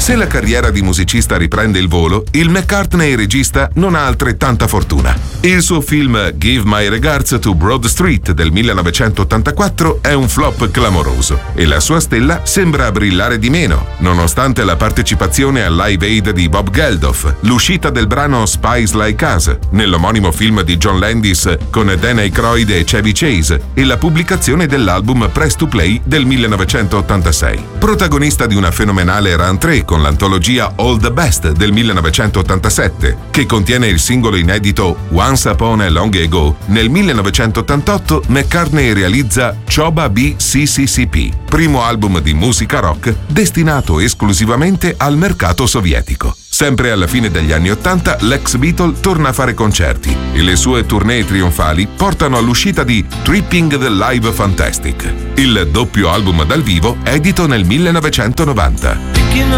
Se la carriera di musicista riprende il volo, il McCartney regista non ha altrettanta fortuna. Il suo film Give My Regards to Broad Street del 1984 è un flop clamoroso e la sua stella sembra brillare di meno, nonostante la partecipazione al Live Aid di Bob Geldof, l'uscita del brano Spies Like Us nell'omonimo film di John Landis con Dan Aykroyd e Chevy Chase e la pubblicazione dell'album Press to Play del 1986. Protagonista di una fenomenale run 3 con l'antologia All the Best del 1987, che contiene il singolo inedito Once Upon a Long Ago, nel 1988 McCartney realizza Choba B CCCP, primo album di musica rock destinato esclusivamente al mercato sovietico. Sempre alla fine degli anni '80 l'ex Beatle torna a fare concerti e le sue tournée trionfali portano all'uscita di Tripping the Live Fantastic, il doppio album dal vivo edito nel 1990.